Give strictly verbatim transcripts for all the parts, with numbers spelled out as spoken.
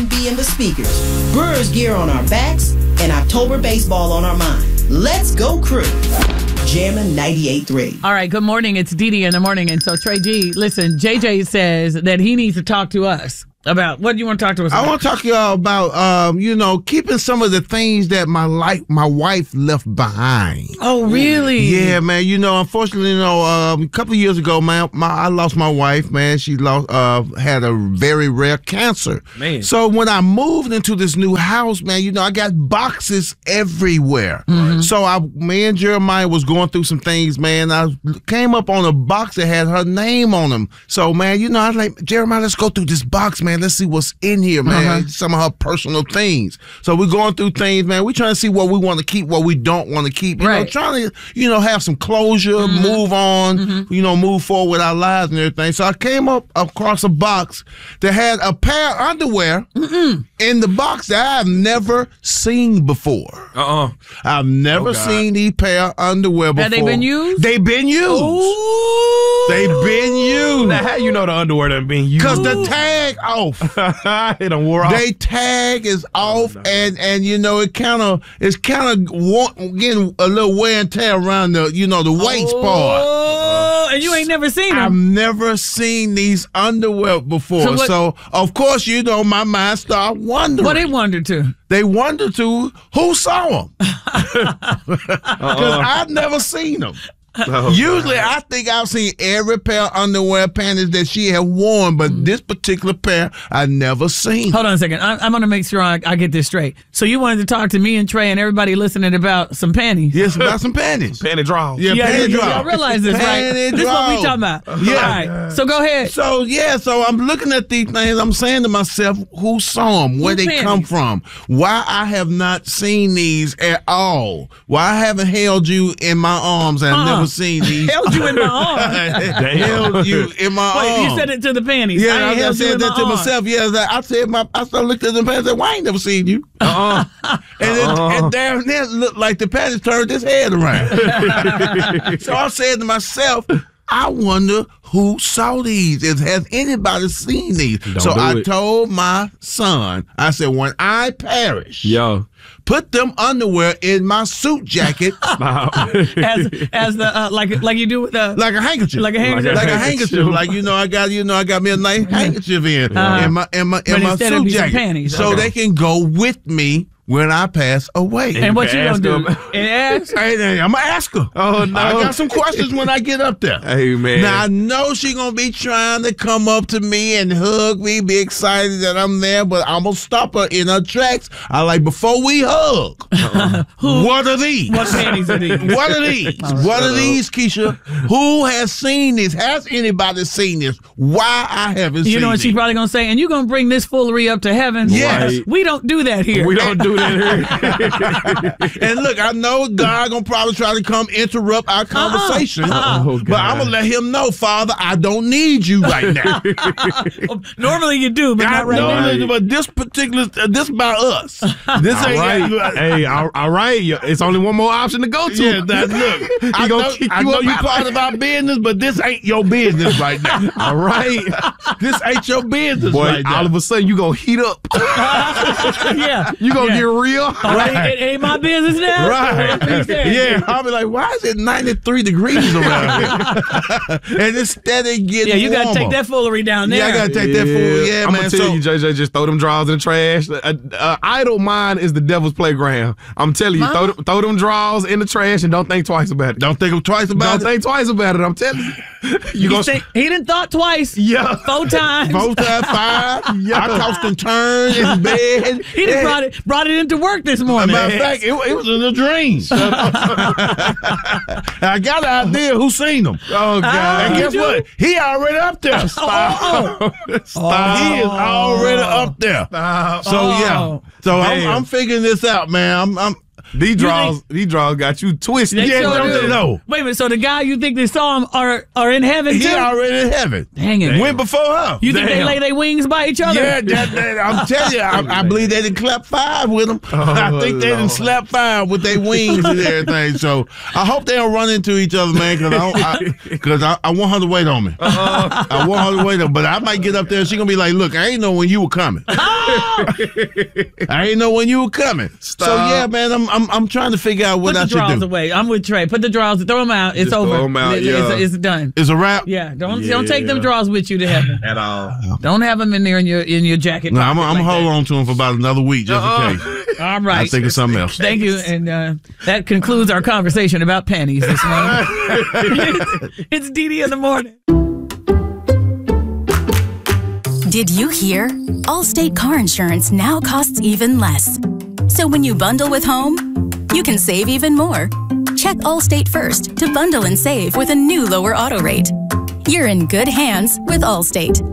and B in the speakers, Brewers gear on our backs, and October baseball on our mind. Let's go Crew. Jammin' ninety-eight point three. All right, good morning. It's Dee Dee in the morning. And so, Trey G, listen, J J says that he needs to talk to us about, what do you want to talk to us about? I want to talk to y'all about, um, you know, keeping some of the things that my life, my wife left behind. Oh, really? Yeah, man. You know, unfortunately, you know, um, a couple of years ago, man, my, I lost my wife, man. She lost, uh, had a very rare cancer. Man. So when I moved into this new house, man, you know, I got boxes everywhere. Mm-hmm. So I, me and Jeremiah was going through some things, man. I came up on a box that had her name on them. So, man, you know, I was like, Jeremiah, let's go through this box, man. Let's see what's in here, man. Uh-huh. Some of her personal things. So we're going through things, man. We're trying to see what we want to keep, what we don't want to keep. You right. know, trying to, you know, have some closure, mm-hmm. move on, mm-hmm. you know, move forward with our lives and everything. So I came up across a box that had a pair of underwear Mm-mm. in the box that I've never seen before. Uh-uh. I've never oh, seen these pair of underwear before. Have they been used? They've been used. Ooh. They've been used. Now, how you know the underwear done been used? Because the tag off. It done wore off. They tag is off, oh, no. and and you know it kind of it's kind of getting a little wear and tear around the you know the waist oh, part. Oh, and you ain't never seen them. I've never seen these underwear before, so, what, so of course you know my mind started wondering. What they wondered to? They wondered to who saw them because I've never seen them. Oh, usually, God. I think I've seen every pair of underwear panties that she had worn, but mm. this particular pair I never seen. Hold on a second. I, I'm going to make sure I, I get this straight. So you wanted to talk to me and Trey and everybody listening about some panties? Yes, about some panties. Panty draws. Yeah, yeah panty draws. Y'all realize this, right? Panty this is what we talking about. Yeah. All right. So go ahead. So yeah, so I'm looking at these things. I'm saying to myself, who saw them? Where Who they panties? come from? Why I have not seen these at all? Why I haven't held you in my arms and uh-uh. I've never seen these? Held you in my arms. Held you in my Wait, arms. You said it to the panties. Yeah, I, I, I said that to arms. myself. Yeah, I said my. I started looking at the panties and said, "Why I ain't never seen you?" Uh-uh. and uh-uh. It, and down there looked like the panties turned his head around. So I said to myself, I wonder who saw these. Is, has anybody seen these? Don't so I it. told my son, I said, when I perish, yo, put them underwear in my suit jacket. as as the uh, like like you do with the like a handkerchief, like a handkerchief, like a handkerchief. Like you know, I got you know, I got me a nice handkerchief in uh, in my in my in my suit jacket, panties, so okay. they can go with me when I pass away. And, and what you gonna do? And ask? Hey, I'm gonna ask her. Oh no! I got some questions when I get up there. Hey man! Now I know she gonna be trying to come up to me and hug me, be excited that I'm there, but I'm gonna stop her in her tracks. I like before we hug. Uh-uh. What are these? What panties are these? What are these? What are these, Keisha? Who has seen this? Has anybody seen this? Why I haven't you seen it? You know what she's probably gonna say? And you gonna bring this foolery up to heaven? Yes. Right. We don't do that here. We don't do that here. And look, I know God gonna probably try to come interrupt our conversation, uh-uh. Oh, but I'm gonna let him know, Father, I don't need you right now. Normally you do, but I not right know, now. but this particular, uh, this about us. This all ain't right. uh, Hey, all, all right. It's only one more option to go to. Yeah, that, look, I gonna know, kick I you know up you out. part of our business, but this ain't your business right now. All right. This ain't your business Boy, right now. all of a sudden you gonna heat up. Yeah. You gonna yeah. get real. Right. It ain't my business now. Right. Yeah. I'll be like, why is it ninety-three degrees around here? And instead of getting Yeah, you gotta warmer. take that foolery down there. Yeah, I gotta take yeah. that fool. Yeah, I'm man. gonna tell so, you, J J, just throw them drawers in the trash. Uh, uh, idle mind is the devil's playground. I'm telling you, throw, throw them drawers in the trash and don't think twice about it. Don't think twice about don't it. Don't think twice about it. I'm telling you. You he, gonna say, he didn't thought twice. Yeah, four times. Four times five. Yeah. I tossed and turned in bed. He just brought it brought it into work this morning. Matter of fact, it, it was in a dream. I got an idea who seen them. Oh God! And guess what? He already up there. Stop. Oh, oh. Stop. He is already up there. Stop. So yeah. So I'm, I'm figuring this out, man. I'm. I'm These draws, these draws got you twisted. They yeah, sure don't do. they know? Wait a minute. So the guy you think they saw him are are in heaven He too? already in heaven. Dang it! Went before her. You think Damn. they lay their wings by each other? Yeah, that, that, I'm telling you, I, I believe they didn't clap five with them. Oh, I think they didn't Lord. slap five with their wings and everything. So I hope they don't run into each other, man, because I, I, cause I, I want her to wait on me. Uh-huh. I want her to wait on me. But I might get up there and she's going to be like, look, I ain't know when you were coming. I didn't know when you were coming. Stop. So yeah, man, I'm I'm I'm trying to figure out what Put I the should drawers do. away. I'm with Trey. Put the drawers. Throw them out. It's Just over. throw 'em out, It- yeah. it's, it's done. It's a wrap. Yeah. Don't Yeah. don't take them drawers with you to heaven. At all. Don't have them in there in your in your jacket. No, I'm pocket I'm like hold that. on to him for about another week just Uh-uh. in case. All right. I think of something else. Thank you. And uh, that concludes our conversation about panties this morning. it's, it's Dee Dee in the morning. Did you hear? Allstate car insurance now costs even less. So when you bundle with home, you can save even more. Check Allstate first to bundle and save with a new lower auto rate. You're in good hands with Allstate.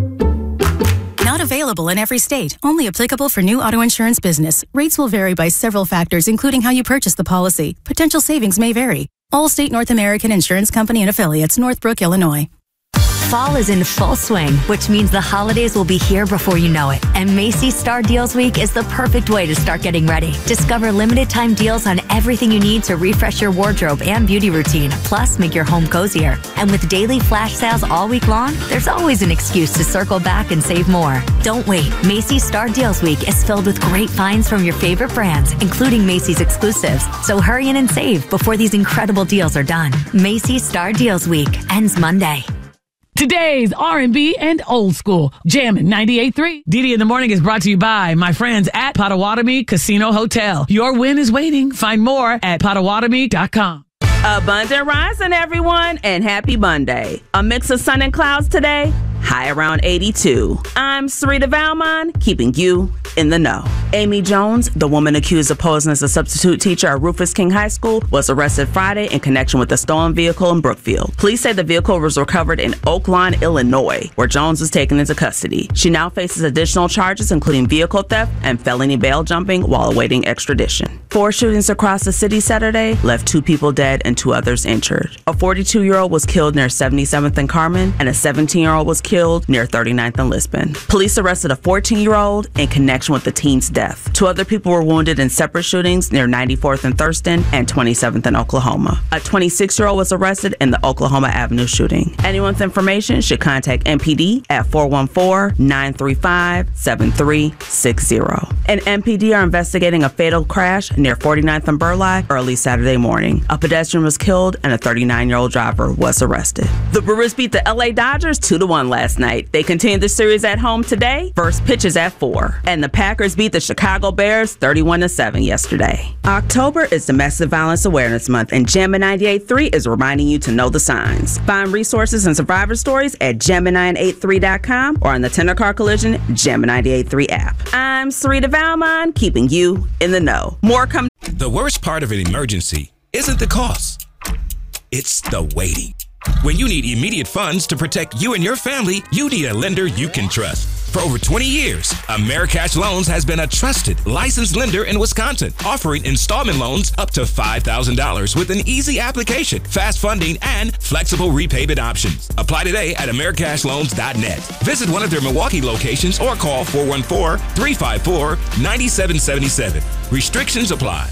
Not available in every state. Only applicable for new auto insurance business. Rates will vary by several factors, including how you purchase the policy. Potential savings may vary. Allstate North American Insurance Company and Affiliates, Northbrook, Illinois. Fall is in full swing, which means the holidays will be here before you know it. And Macy's Star Deals Week is the perfect way to start getting ready. Discover limited time deals on everything you need to refresh your wardrobe and beauty routine, plus make your home cozier. And with daily flash sales all week long, there's always an excuse to circle back and save more. Don't wait. Macy's Star Deals Week is filled with great finds from your favorite brands, including Macy's exclusives. So hurry in and save before these incredible deals are done. Macy's Star Deals Week ends Monday. Today's R and B and old school. Jammin' ninety-eight point three. Dee Dee in the morning is brought to you by my friends at Potawatomi Casino Hotel. Your win is waiting. Find more at potawatomi dot com. Abundant rising, everyone, and happy Monday. A mix of sun and clouds today, high around eighty-two. I'm Sarita Valmon, keeping you in the know. Amy Jones, the woman accused of posing as a substitute teacher at Rufus King High School, was arrested Friday in connection with a stolen vehicle in Brookfield. Police say the vehicle was recovered in Oak Lawn, Illinois, where Jones was taken into custody. She now faces additional charges, including vehicle theft and felony bail jumping while awaiting extradition. Four shootings across the city Saturday left two people dead and two others injured. A forty-two-year-old was killed near seventy-seventh and Carmen, and a seventeen-year-old was killed near thirty-ninth and Lisbon. Police arrested a fourteen-year-old in connection with the teen's death. Two other people were wounded in separate shootings near ninety-fourth and Thurston and twenty-seventh in Oklahoma. A twenty-six-year-old was arrested in the Oklahoma Avenue shooting. Anyone with information should contact M P D at four one four, nine three five, seven three six zero. And M P D are investigating a fatal crash near forty-ninth and Burleigh early Saturday morning. A pedestrian was killed and a thirty-nine-year-old driver was arrested. The Brewers beat the L A Dodgers two to one last night. They continue the series at home today. First pitch is at four. And the Packers beat the Chicago Bears thirty-one to seven yesterday. October is Domestic Violence Awareness Month, and Jammin' ninety-eight point three is reminding you to know the signs. Find resources and survivor stories at jammin nine eight three dot com or on the Tender Car Collision Jammin' ninety-eight point three app. I'm Sarita Valmon, keeping you in the know. More come. The worst part of an emergency isn't the cost. It's the waiting. When you need immediate funds to protect you and your family, you need a lender you can trust. For over twenty years, Americash Loans has been a trusted, licensed lender in Wisconsin, offering installment loans up to five thousand dollars with an easy application, fast funding, and flexible repayment options. Apply today at americash loans dot net. Visit one of their Milwaukee locations or call four one four, three five four, nine seven seven seven. Restrictions apply.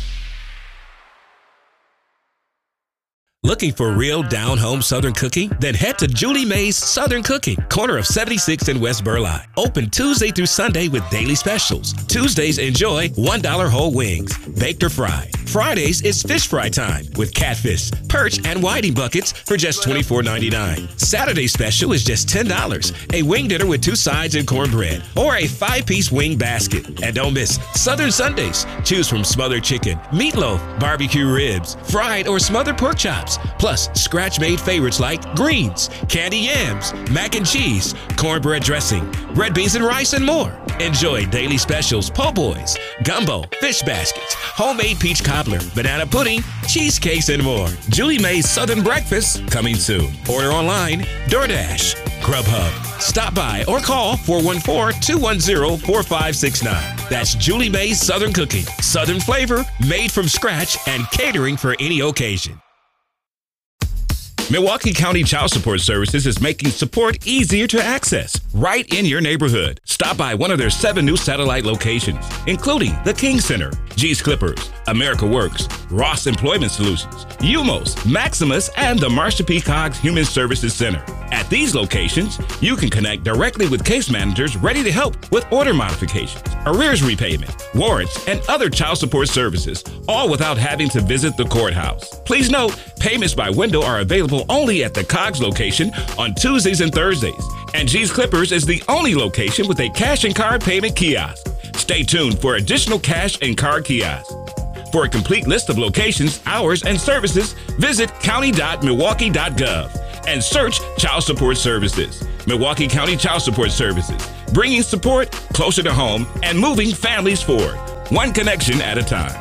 Looking for real down-home Southern cooking? Then head to Julie Mae's Southern Cooking, corner of seventy-sixth and West Burleigh. Open Tuesday through Sunday with daily specials. Tuesdays, enjoy one dollar whole wings, baked or fried. Fridays is fish fry time with catfish, perch, and whiting buckets for just twenty-four ninety-nine. Saturday special is just ten dollars, a wing dinner with two sides and cornbread, or a five-piece wing basket. And don't miss Southern Sundays. Choose from smothered chicken, meatloaf, barbecue ribs, fried or smothered pork chops, plus scratch-made favorites like greens, candy yams, mac and cheese, cornbread dressing, red beans and rice, and more. Enjoy daily specials, po' boys, gumbo, fish baskets, homemade peach cobbler, banana pudding, cheesecakes, and more. Julie Mae's Southern Breakfast coming soon. Order online, DoorDash, Grubhub. Stop by or call four one four, two one zero, four five six nine. That's Julie Mae's Southern Cooking. Southern flavor, made from scratch, and catering for any occasion. Milwaukee County Child Support Services is making support easier to access right in your neighborhood. Stop by one of their seven new satellite locations, including the King Center, G's Clippers, America Works, Ross Employment Solutions, U M O S, Maximus, and the Marsha P. Cogs Human Services Center. At these locations, you can connect directly with case managers ready to help with order modifications, arrears repayment, warrants, and other child support services, all without having to visit the courthouse. Please note, payments by window are available only at the Cogs location on Tuesdays and Thursdays, and G's Clippers is the only location with a cash and card payment kiosk. Stay tuned for additional cash and card kiosks. For a complete list of locations, hours, and services, visit county dot milwaukee dot gov and search Child Support Services. Milwaukee County Child Support Services, bringing support closer to home and moving families forward, one connection at a time.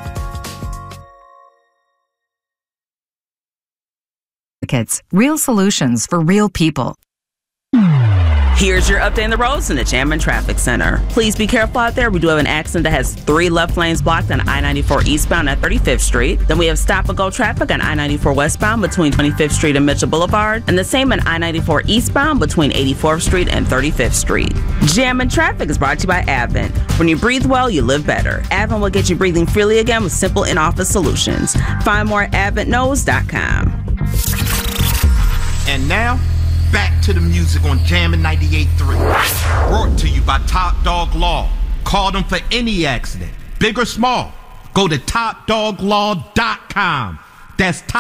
Real solutions for real people. Here's your update on the roads in the Jammin' Traffic Center. Please be careful out there. We do have an accident that has three left lanes blocked on I ninety-four eastbound at thirty-fifth Street. Then we have stop-and-go traffic on I ninety-four westbound between twenty-fifth Street and Mitchell Boulevard. And the same on I ninety-four eastbound between eighty-fourth Street and thirty-fifth Street. Jammin' Traffic is brought to you by Advent. When you breathe well, you live better. Advent will get you breathing freely again with simple in-office solutions. Find more at advent knows dot com. And now, back to the music on Jammin' ninety-eight point three. Brought to you by Top Dog Law. Call them for any accident, big or small. Go to top dog law dot com. That's top